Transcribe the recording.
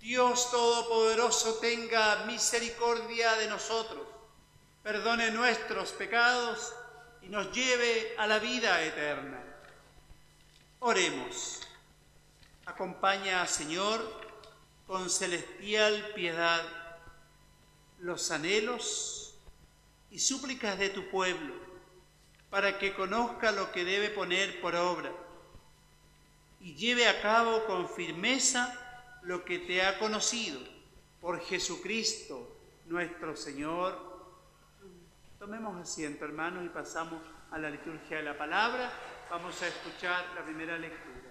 Dios Todopoderoso tenga misericordia de nosotros, perdone nuestros pecados y nos lleve a la vida eterna. Oremos. Acompaña, Señor, con celestial piedad, los anhelos y súplicas de tu pueblo, para que conozca lo que debe poner por obra y lleve a cabo con firmeza lo que te ha conocido, por Jesucristo nuestro Señor. Tomemos asiento, hermanos, y pasamos a la liturgia de la palabra. Vamos a escuchar la primera lectura.